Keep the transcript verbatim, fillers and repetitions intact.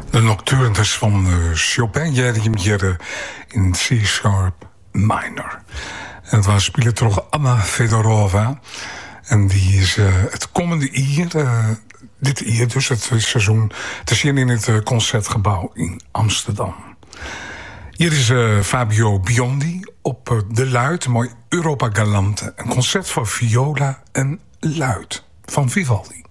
De nocturnes van uh, Chopin, Jerim Jere in C-sharp minor. En het was spelen toch Anna Fedorova. En die is uh, het komende jaar, uh, dit jaar dus, het seizoen, te zien in het uh, Concertgebouw in Amsterdam. Hier is uh, Fabio Biondi op uh, de luid, mooi Europa Galante. Een concert voor viola en luid van Vivaldi.